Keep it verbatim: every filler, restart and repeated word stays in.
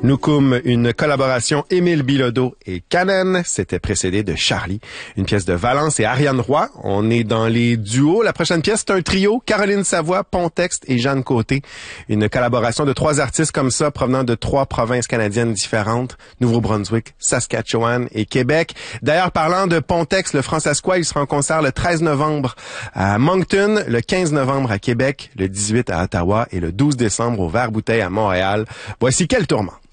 Nukum, une collaboration Émile Bilodeau et Canen. C'était précédé de Charlie, une pièce de Valence et Ariane Roy. On est dans les duos. La prochaine pièce, c'est un trio. Caroline Savoie, Pontexte et Jeanne Côté. Une collaboration de trois artistes comme ça, provenant de trois provinces canadiennes différentes. Nouveau-Brunswick, Saskatchewan et Québec. D'ailleurs, parlant de Pontexte, le Francescois, il sera en concert le treize novembre à Moncton, le quinze novembre à Québec, le dix-huit à Ottawa et le douze décembre au Vert-Bouteille à Montréal. Voici Quel tourment.